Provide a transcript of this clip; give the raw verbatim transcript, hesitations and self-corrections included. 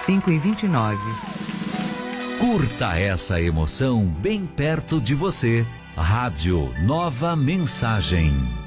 cinco e vinte e nove. Curta essa emoção bem perto de você. Rádio Nova Mensagem.